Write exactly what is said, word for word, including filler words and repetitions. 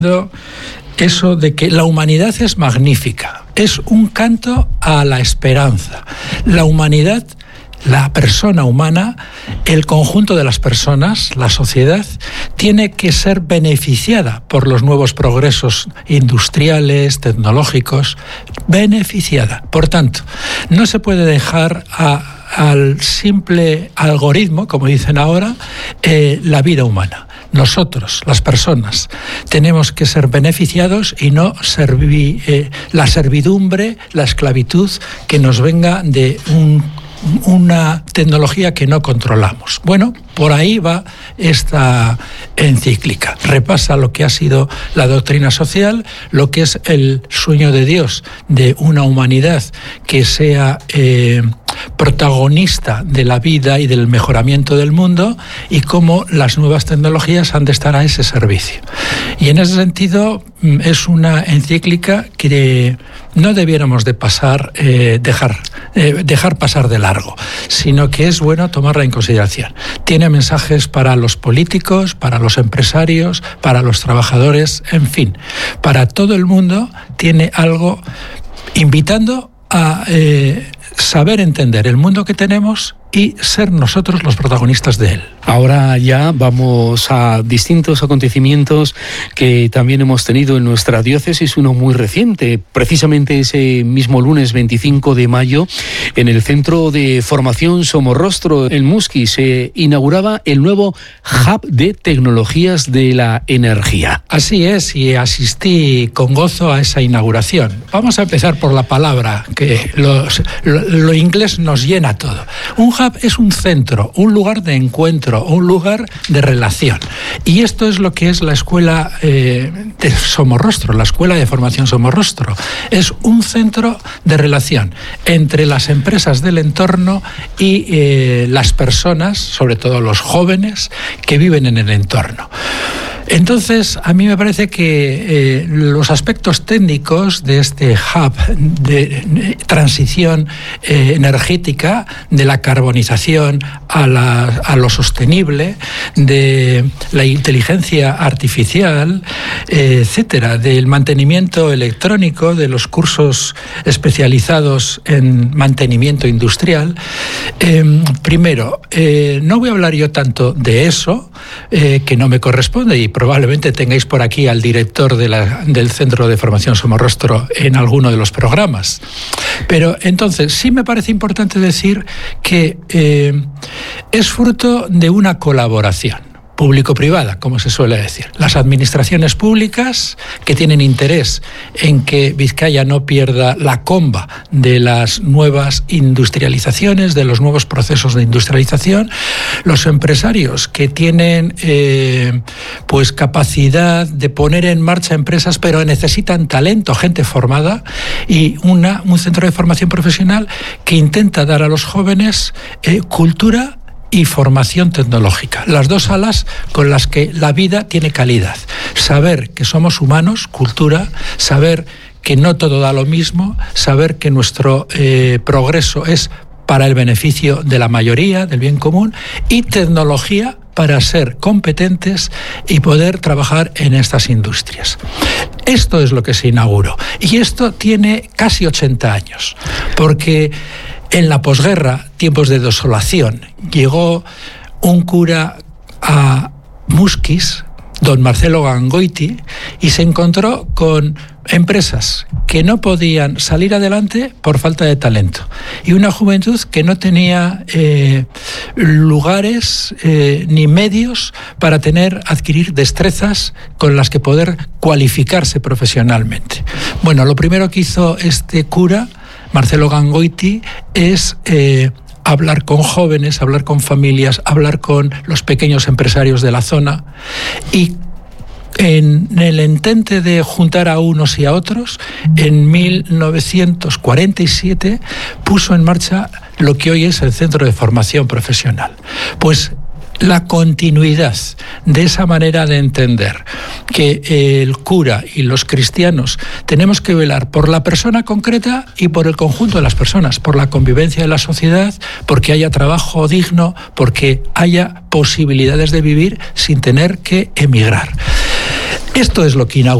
eso de que la humanidad es magnífica, es un canto a la esperanza. La humanidad, la persona humana, el conjunto de las personas, la sociedad, tiene que ser beneficiada por los nuevos progresos industriales, tecnológicos, beneficiada. Por tanto, no se puede dejar a al simple algoritmo, como dicen ahora, eh, la vida humana. Nosotros, las personas, tenemos que ser beneficiados y no servi, eh, la servidumbre, la esclavitud que nos venga de un una tecnología que no controlamos. Bueno, por ahí va esta encíclica. Repasa lo que ha sido la doctrina social, lo que es el sueño de Dios de una humanidad que sea eh, protagonista de la vida y del mejoramiento del mundo, y cómo las nuevas tecnologías han de estar a ese servicio. Y en ese sentido es una encíclica que no debiéramos de pasar, eh, dejar, eh, dejar pasar de largo, sino que es bueno tomarla en consideración. Tiene mensajes para los políticos, para los empresarios, para los trabajadores, en fin, para todo el mundo. Tiene algo invitando a eh, saber entender el mundo que tenemos y ser nosotros los protagonistas de él. Ahora ya vamos a distintos acontecimientos que también hemos tenido en nuestra diócesis, uno muy reciente, precisamente ese mismo lunes veinticinco de mayo, en el Centro de Formación Somorrostro, en Musqui, se inauguraba el nuevo Hub de Tecnologías de la Energía. Así es, y asistí con gozo a esa inauguración. Vamos a empezar por la palabra, que los, lo, lo inglés nos llena todo. Un hub es un centro, un lugar de encuentro, un lugar de relación. Y esto es lo que es la escuela eh, de Somorrostro, la escuela de formación Somorrostro. Es un centro de relación entre las empresas del entorno y eh, las personas, sobre todo los jóvenes, que viven en el entorno. Entonces, a mí me parece que eh, los aspectos técnicos de este hub de transición eh, energética, de la carbonización a, la, a lo sostenible, de la inteligencia artificial, eh, etcétera, del mantenimiento electrónico, de los cursos especializados en mantenimiento industrial. Eh, primero, eh, no voy a hablar yo tanto de eso, eh, que no me corresponde, y probablemente tengáis por aquí al director de la, del Centro de Formación Somorrostro en alguno de los programas. Pero entonces sí me parece importante decir que eh, es fruto de una colaboración público-privada, como se suele decir. Las administraciones públicas, que tienen interés en que Vizcaya no pierda la comba de las nuevas industrializaciones, de los nuevos procesos de industrialización, los empresarios, que tienen eh, pues capacidad de poner en marcha empresas, pero necesitan talento, gente formada, y una, un centro de formación profesional que intenta dar a los jóvenes eh, cultura y formación tecnológica, las dos alas con las que la vida tiene calidad. Saber que somos humanos, cultura, saber que no todo da lo mismo, saber que nuestro eh, progreso es para el beneficio de la mayoría, del bien común, y tecnología para ser competentes y poder trabajar en estas industrias. Esto es lo que se inauguró, y esto tiene casi ochenta años, porque en la posguerra, tiempos de desolación, llegó un cura a Musquis, don Marcelo Gangoiti, y se encontró con empresas que no podían salir adelante por falta de talento, y una juventud que no tenía eh, lugares eh, ni medios para tener, adquirir destrezas con las que poder cualificarse profesionalmente. Bueno, lo primero que hizo este cura, Marcelo Gangoiti, es eh, hablar con jóvenes, hablar con familias, hablar con los pequeños empresarios de la zona, y en el intento de juntar a unos y a otros, en mil novecientos cuarenta y siete puso en marcha lo que hoy es el Centro de Formación Profesional. Pues la continuidad de esa manera de entender que el cura y los cristianos tenemos que velar por la persona concreta y por el conjunto de las personas, por la convivencia de la sociedad, porque haya trabajo digno, porque haya posibilidades de vivir sin tener que emigrar. Esto es lo que inaugura